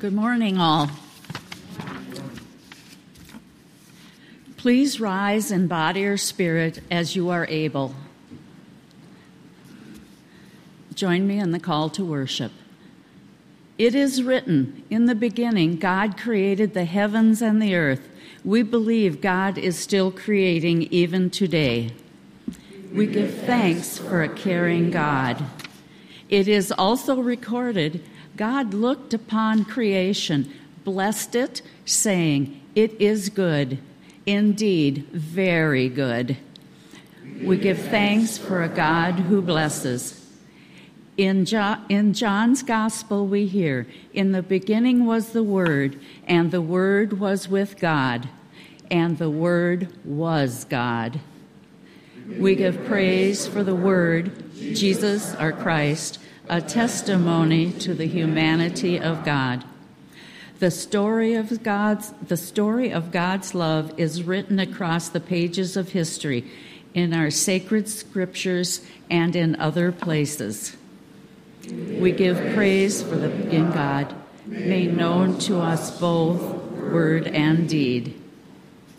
Good morning, all. Please rise in body or spirit as you are able. Join me in the call to worship. It is written, in the beginning, God created the heavens and the earth. We believe God is still creating even today. We give thanks for a caring God. It is also recorded, God looked upon creation, blessed it, saying, "It is good, indeed very good." We give thanks for a God who blesses. In John's Gospel we hear, "In the beginning was the Word, and the Word was with God, and the Word was God." We give praise for the Word, Jesus our Christ, a testimony to the humanity of God. The story of God's love is written across the pages of history in our sacred scriptures and in other places. We give praise for the in God, made known to us both, word and deed.